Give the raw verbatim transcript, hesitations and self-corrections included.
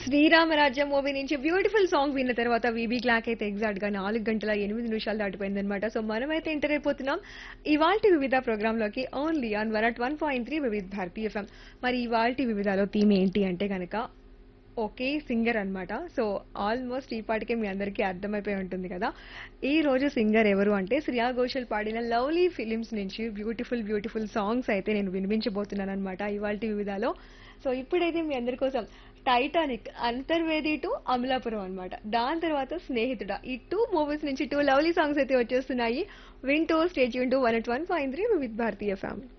Sri Rama Rajyam movie నుంచి beautiful song విన్న తర్వాత వీబీ క్లాక్ అయితే ఎగ్జాక్ట్ గా నాలుగు గంటల ఎనిమిది నిమిషాలు దాటిపోయింది అనమాట. సో మనమైతే ఎంటర్ అయిపోతున్నాం ఇవాల్టి వివిధ ప్రోగ్రామ్ లోకి only on one at one point three వివిధ భారతీయ ఎఫ్ఎం. మరి ఇవాల్టి వివిధలో థీమ్ ఏంటి అంటే గనక ఒకే సింగర్ అన్నమాట. సో ఆల్మోస్ట్ ఈ పాటికే మీ అందరికీ అర్థమైపోయి ఉంటుంది కదా ఈ రోజు సింగర్ ఎవరు అంటే శ్రేయా ఘోషల్ పాడిన లవ్లీ ఫిలిమ్స్ నుంచి బ్యూటిఫుల్ బ్యూటిఫుల్ సాంగ్స్ అయితే నేను వినిపించబోతున్నాను అనమాట ఇవాల్టి వివిధలో. సో ఇప్పుడైతే మీ అందరి కోసం టైటానిక్, అంతర్వేది టు అమలాపురం అన్నమాట, దాని తర్వాత స్నేహితుడ, ఈ టూ మూవీస్ నుంచి టూ లవ్లీ సాంగ్స్ అయితే వచ్చేస్తున్నాయి. వింటూ state Yoon to one at one point three with భారతీయ ఫ్యామ్.